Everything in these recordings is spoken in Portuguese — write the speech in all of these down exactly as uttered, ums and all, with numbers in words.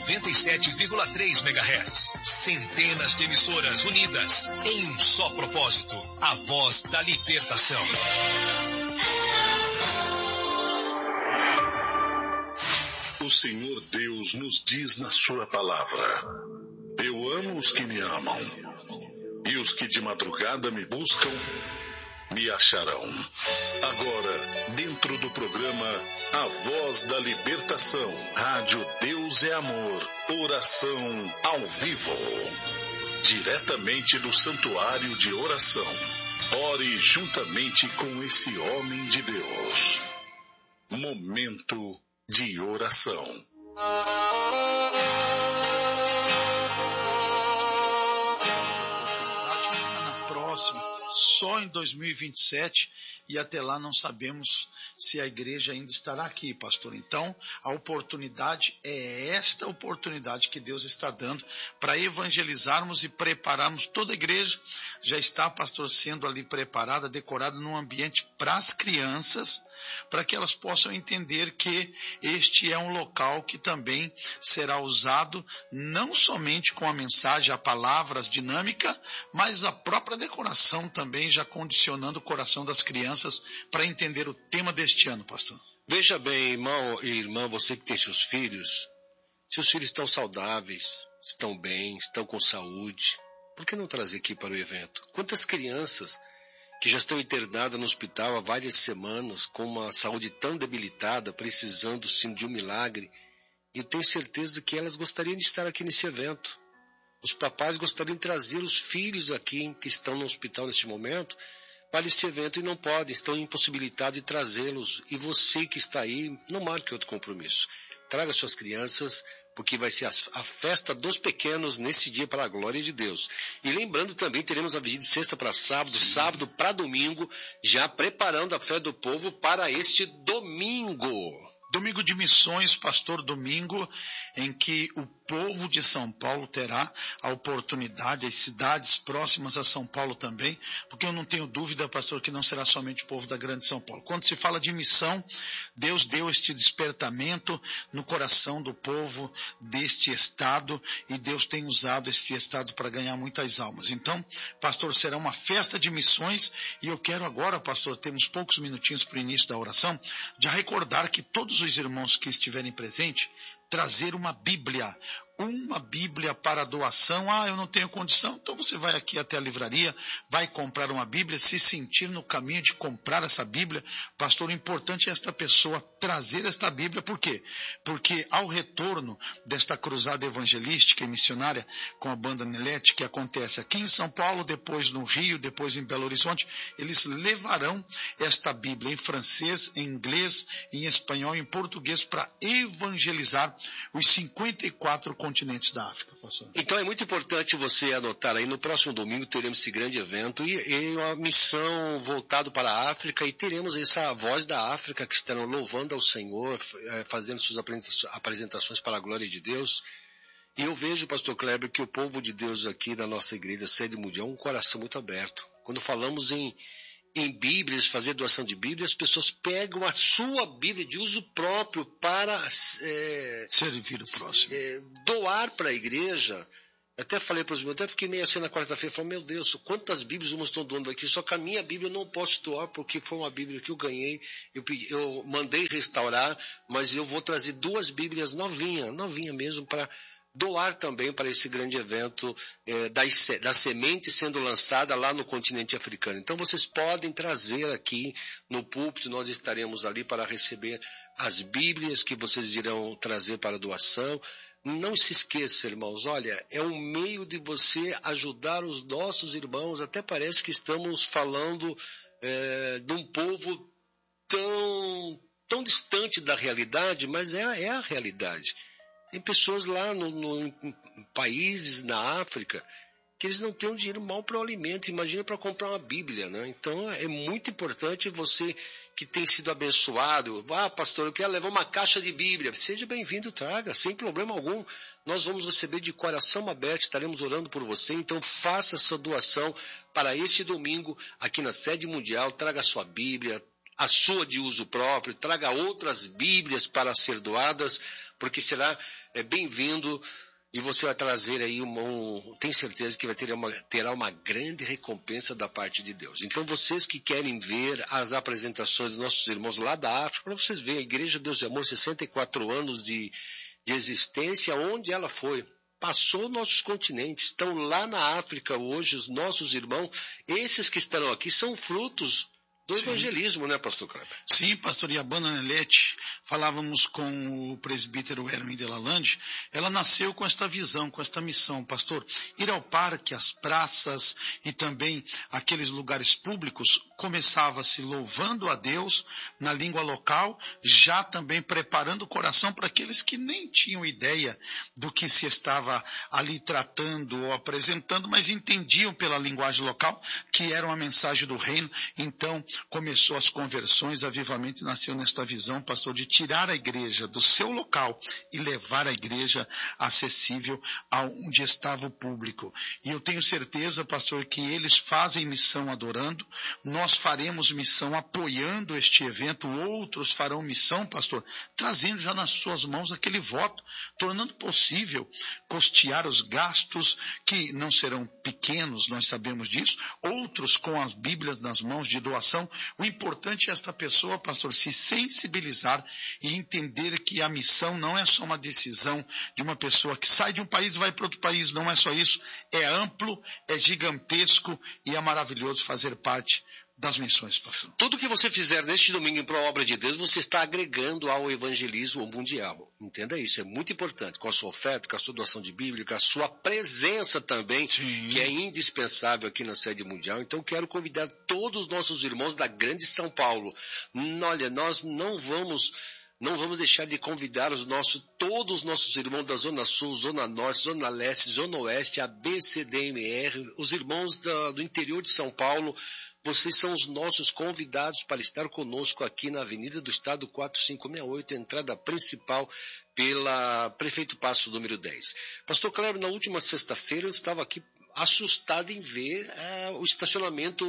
noventa e sete vírgula três megahertz. Centenas de emissoras unidas em um só propósito. A voz da libertação. O Senhor Deus nos diz na sua palavra: eu amo os que me amam, e os que de madrugada me buscam, me acharão. Agora, dentro do programa A Voz da Libertação, Rádio Deus é Amor, oração ao vivo. Diretamente do Santuário de Oração. Ore juntamente com esse homem de Deus. Momento de oração. Na próxima, só em dois mil e vinte e sete, e até lá não sabemos se a igreja ainda estará aqui, pastor. Então, a oportunidade é esta oportunidade que Deus está dando para evangelizarmos e prepararmos toda a igreja. Já está, pastor, sendo ali preparada, decorada num ambiente para as crianças, para que elas possam entender que este é um local que também será usado não somente com a mensagem, a palavra, as dinâmicas, mas a própria decoração também já condicionando o coração das crianças para entender o tema deste ano, pastor. Veja bem, irmão e irmã, você que tem seus filhos, seus filhos estão saudáveis, estão bem, estão com saúde, por que não trazer aqui para o evento? Quantas crianças que já estão internadas no hospital há várias semanas, com uma saúde tão debilitada, precisando sim de um milagre, e eu tenho certeza que elas gostariam de estar aqui nesse evento. Os papais gostariam de trazer os filhos aqui, que estão no hospital neste momento, para esse evento e não podem, estão impossibilitados de trazê-los. E você que está aí, não marque outro compromisso. Traga suas crianças, porque vai ser a, a festa dos pequenos nesse dia para a glória de Deus. E lembrando também, teremos a vigília de sexta para sábado, sábado para domingo, já preparando a fé do povo para este domingo. Domingo de missões, pastor, domingo em que o povo de São Paulo terá a oportunidade, as cidades próximas a São Paulo também, porque eu não tenho dúvida, pastor, que não será somente o povo da grande São Paulo. Quando se fala de missão, Deus deu este despertamento no coração do povo deste estado e Deus tem usado este estado para ganhar muitas almas. Então, pastor, será uma festa de missões e eu quero agora, pastor, temos poucos minutinhos para o início da oração, já recordar que todos os irmãos que estiverem presentes, trazer uma Bíblia, uma Bíblia para doação. Ah, eu não tenho condição, então você vai aqui até a livraria, vai comprar uma Bíblia, se sentir no caminho de comprar essa Bíblia. Pastor, o importante é esta pessoa trazer esta Bíblia, por quê? Porque ao retorno desta cruzada evangelística e missionária com a banda Nelete, que acontece aqui em São Paulo, depois no Rio, depois em Belo Horizonte, eles levarão esta Bíblia em francês, em inglês, em espanhol, em português, para evangelizar os cinquenta e quatro continentes da África, pastor. Então é muito importante você anotar aí, no próximo domingo teremos esse grande evento e, e uma missão voltada para a África, e teremos essa voz da África que estarão louvando ao Senhor, fazendo suas apresentações para a glória de Deus. E eu vejo, pastor Kleber, que o povo de Deus aqui da nossa igreja Sede Mundial é um coração muito aberto. Quando falamos em em Bíblias, fazer doação de Bíblia, as pessoas pegam a sua Bíblia de uso próprio para é, servir o próximo. É, doar para a igreja. Eu até falei para os meus, até fiquei meio assim na quarta-feira, falei, meu Deus, quantas Bíblias uns estão doando aqui, só que a minha Bíblia eu não posso doar, porque foi uma Bíblia que eu ganhei, eu, pedi, eu mandei restaurar, mas eu vou trazer duas Bíblias novinhas, novinha mesmo, para doar também para esse grande evento eh, da, da semente sendo lançada lá no continente africano. Então vocês podem trazer aqui no púlpito, nós estaremos ali para receber as Bíblias que vocês irão trazer para doação. Não se esqueça, irmãos, olha, é um meio de você ajudar os nossos irmãos. Até parece que estamos falando eh, de um povo tão, tão distante da realidade, mas é, é a realidade. Tem pessoas lá no, no, em países na África que eles não têm um dinheiro mal para o alimento. Imagina para comprar uma Bíblia, né? Então é muito importante você que tem sido abençoado. Ah, pastor, eu quero levar uma caixa de Bíblia. Seja bem-vindo, traga, sem problema algum. Nós vamos receber de coração aberto, estaremos orando por você. Então faça essa doação para este domingo aqui na Sede Mundial. Traga a sua Bíblia, a sua de uso próprio, traga outras Bíblias para ser doadas, porque será é, bem-vindo e você vai trazer aí uma, um, tem certeza que vai ter uma, terá uma grande recompensa da parte de Deus. Então vocês que querem ver as apresentações dos nossos irmãos lá da África, para vocês verem, a Igreja Deus e Amor, sessenta e quatro anos de, de existência, onde ela foi? Passou nossos continentes, estão lá na África hoje, os nossos irmãos, esses que estarão aqui são frutos do Sim. evangelismo, né, pastor Kleber? Sim, pastor Iabana Nelete, falávamos com o presbítero Hermin de Lalande, ela nasceu com esta visão, com esta missão, pastor, ir ao parque, às praças e também aqueles lugares públicos, começava-se louvando a Deus na língua local, já também preparando o coração para aqueles que nem tinham ideia do que se estava ali tratando ou apresentando, mas entendiam pela linguagem local que era uma mensagem do reino. Então começou as conversões, avivamento nasceu nesta visão, pastor, de tirar a igreja do seu local e levar a igreja acessível aonde estava o público. E eu tenho certeza, pastor, que eles fazem missão adorando, nós faremos missão apoiando este evento, outros farão missão, pastor, trazendo já nas suas mãos aquele voto, tornando possível custear os gastos que não serão pequenos, nós sabemos disso, outros com as Bíblias nas mãos de doação. O importante é esta pessoa, pastor, se sensibilizar e entender que a missão não é só uma decisão de uma pessoa que sai de um país e vai para outro país, não é só isso, é amplo, é gigantesco e é maravilhoso fazer parte das missões, pastor. Tudo que você fizer neste domingo para a obra de Deus, você está agregando ao evangelismo mundial. Entenda isso, é muito importante. Com a sua oferta, com a sua doação de Bíblia, com a sua presença também, Sim. que é indispensável aqui na sede mundial. Então, quero convidar todos os nossos irmãos da grande São Paulo. Olha, nós não vamos... Não vamos deixar de convidar os nossos, todos os nossos irmãos da Zona Sul, Zona Norte, Zona Leste, Zona Oeste, A B C D M R, os irmãos da, do interior de São Paulo. Vocês são os nossos convidados para estar conosco aqui na Avenida do Estado quatrocentos e cinquenta e oito, entrada principal pela Prefeito Passo número dez. Pastor Kleber, na última sexta-feira eu estava aqui assustado em ver é, o estacionamento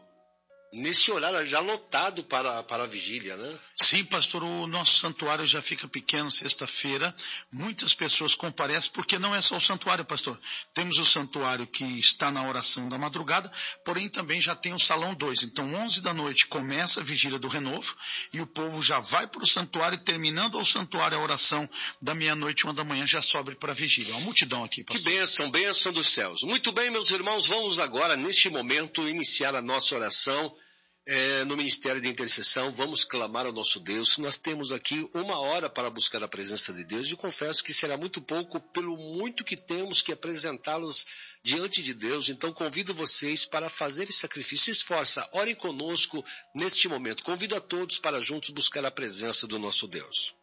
nesse horário já lotado para, para a vigília, né? Sim, pastor, o nosso santuário já fica pequeno sexta-feira, muitas pessoas comparecem, porque não é só o santuário, pastor. Temos o santuário que está na oração da madrugada, porém também já tem o salão dois. Então, onze da noite começa a vigília do renovo, e o povo já vai para o santuário, terminando ao santuário a oração da meia-noite, uma da manhã, já sobe para a vigília. Uma multidão aqui, pastor. Que bênção, bênção dos céus. Muito bem, meus irmãos, vamos agora, neste momento, iniciar a nossa oração. É, no Ministério de Intercessão, vamos clamar ao nosso Deus. Nós temos aqui uma hora para buscar a presença de Deus e confesso que será muito pouco pelo muito que temos que apresentá-los diante de Deus. Então convido vocês para fazer esse sacrifício. Esforça, orem conosco neste momento. Convido a todos para juntos buscar a presença do nosso Deus.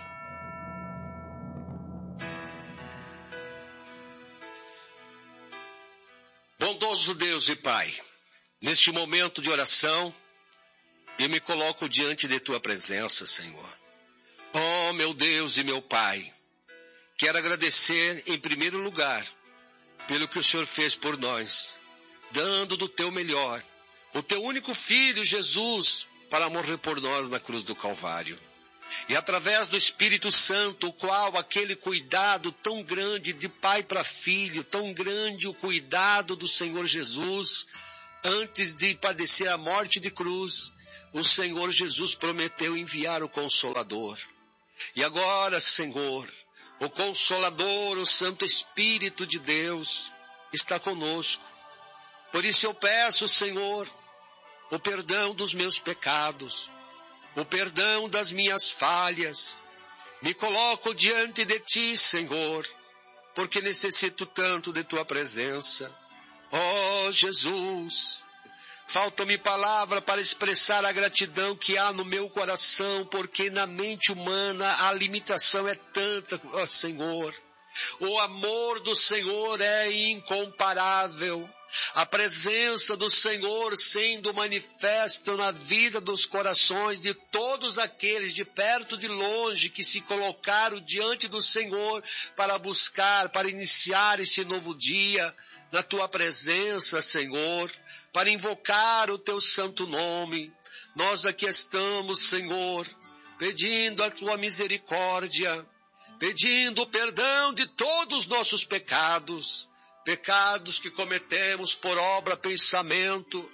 Bondoso Deus e Pai, neste momento de oração, eu me coloco diante de Tua presença, Senhor. Oh, meu Deus e meu Pai, quero agradecer em primeiro lugar pelo que o Senhor fez por nós, dando do Teu melhor, o Teu único Filho, Jesus, para morrer por nós na cruz do Calvário. E através do Espírito Santo, o qual aquele cuidado tão grande de pai para filho, tão grande o cuidado do Senhor Jesus, antes de padecer a morte de cruz, o Senhor Jesus prometeu enviar o Consolador. E agora, Senhor, o Consolador, o Santo Espírito de Deus, está conosco. Por isso eu peço, Senhor, o perdão dos meus pecados, o perdão das minhas falhas. Me coloco diante de Ti, Senhor, porque necessito tanto de Tua presença. Oh, Jesus, falta-me palavra para expressar a gratidão que há no meu coração, porque na mente humana a limitação é tanta, oh, Senhor. O amor do Senhor é incomparável. A presença do Senhor sendo manifesta na vida dos corações de todos aqueles de perto e de longe que se colocaram diante do Senhor para buscar, para iniciar esse novo dia na Tua presença, Senhor, para invocar o Teu santo nome. Nós aqui estamos, Senhor, pedindo a Tua misericórdia, pedindo perdão de todos os nossos pecados, pecados que cometemos por obra, pensamento,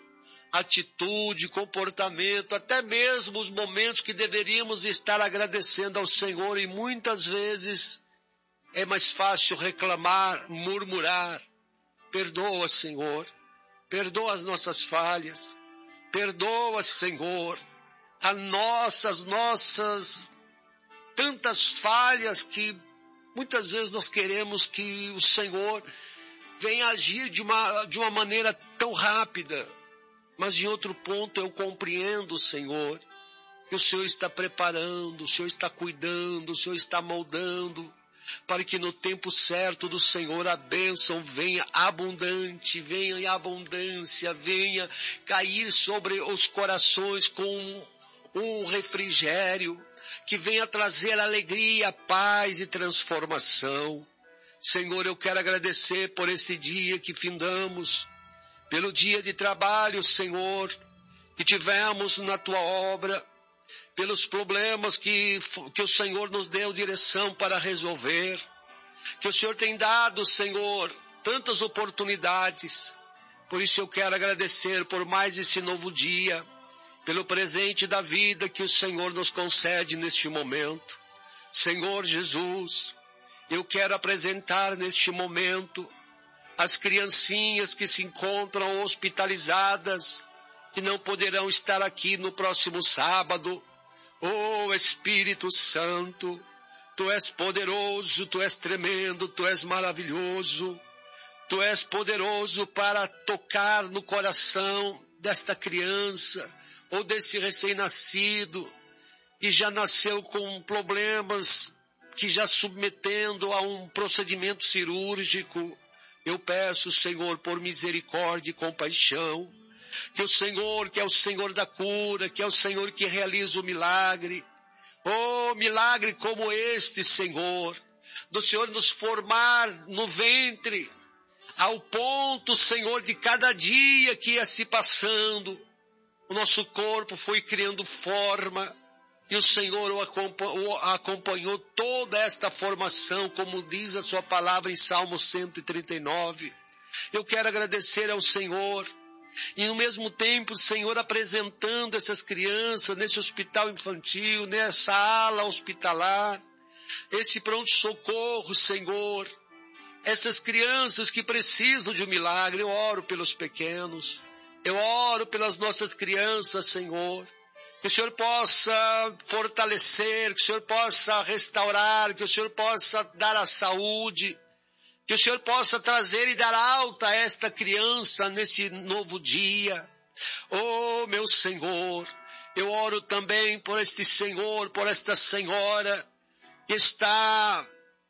atitude, comportamento, até mesmo os momentos que deveríamos estar agradecendo ao Senhor, e muitas vezes é mais fácil reclamar, murmurar. Perdoa, Senhor, perdoa as nossas falhas, perdoa, Senhor, as nossas, nossas tantas falhas que muitas vezes nós queremos que o Senhor venha agir de uma, de uma maneira tão rápida. Mas em outro ponto eu compreendo, Senhor, que o Senhor está preparando, o Senhor está cuidando, o Senhor está moldando, para que no tempo certo do Senhor a bênção venha abundante, venha em abundância, venha cair sobre os corações com um refrigério, que venha trazer alegria, paz e transformação. Senhor, eu quero agradecer por esse dia que findamos, pelo dia de trabalho, Senhor, que tivemos na Tua obra, pelos problemas que, que o Senhor nos deu direção para resolver, que o Senhor tem dado, Senhor, tantas oportunidades. Por isso eu quero agradecer por mais esse novo dia, pelo presente da vida que o Senhor nos concede neste momento. Senhor Jesus, eu quero apresentar neste momento as criancinhas que se encontram hospitalizadas, que não poderão estar aqui no próximo sábado. Oh Espírito Santo, Tu és poderoso, Tu és tremendo, Tu és maravilhoso. Tu és poderoso para tocar no coração desta criança ou desse recém-nascido que já nasceu com problemas, que já submetendo a um procedimento cirúrgico. Eu peço, Senhor, por misericórdia e compaixão, que o Senhor, que é o Senhor da cura, que é o Senhor que realiza o milagre, oh, milagre como este, Senhor, do Senhor nos formar no ventre, ao ponto, Senhor, de cada dia que ia se passando, o nosso corpo foi criando forma, e o Senhor o acompanhou, acompanhou toda esta formação, como diz a sua palavra em Salmo cento e trinta e nove. Eu quero agradecer ao Senhor, e ao mesmo tempo, Senhor, apresentando essas crianças nesse hospital infantil, nessa ala hospitalar, esse pronto-socorro, Senhor, essas crianças que precisam de um milagre. Eu oro pelos pequenos, eu oro pelas nossas crianças, Senhor, que o Senhor possa fortalecer, que o Senhor possa restaurar, que o Senhor possa dar a saúde, que o Senhor possa trazer e dar alta a esta criança nesse novo dia. Oh, meu Senhor, eu oro também por este Senhor, por esta senhora que está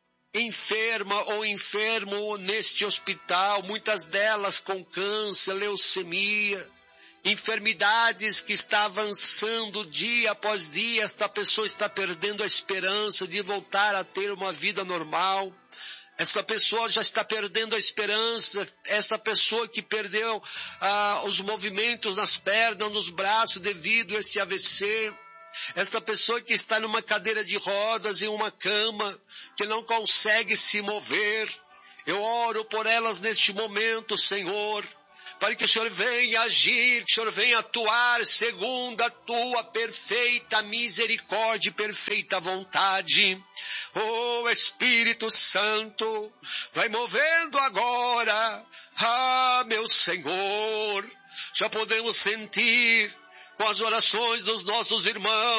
enferma ou enfermo neste hospital, muitas delas com câncer, leucemia, enfermidades que está avançando dia após dia. Esta pessoa está perdendo a esperança de voltar a ter uma vida normal. Esta pessoa já está perdendo a esperança, essa pessoa que perdeu ah, os movimentos nas pernas, nos braços devido a esse A V C. Esta pessoa que está numa cadeira de rodas, em uma cama, que não consegue se mover. Eu oro por elas neste momento, Senhor, para que o Senhor venha agir, que o Senhor venha atuar segundo a Tua perfeita misericórdia e perfeita vontade. Oh, Espírito Santo, vai movendo agora. Ah, meu Senhor, já podemos sentir com as orações dos nossos irmãos